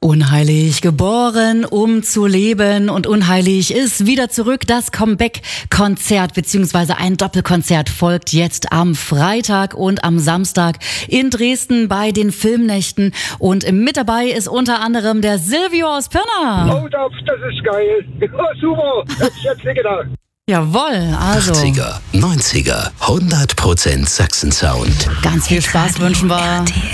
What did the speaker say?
Unheilig geboren, um zu leben, und unheilig ist wieder zurück. Das Comeback-Konzert bzw. ein Doppelkonzert folgt jetzt am Freitag und am Samstag in Dresden bei den Filmnächten. Und mit dabei ist unter anderem der Silvio aus Pirna. Oh, das ist geil. Oh, super, hätte ich jetzt nicht gedacht. Jawohl, also 80er, 90er, 100% Sachsen-Sound. ganz viel Spaß wünschen wir.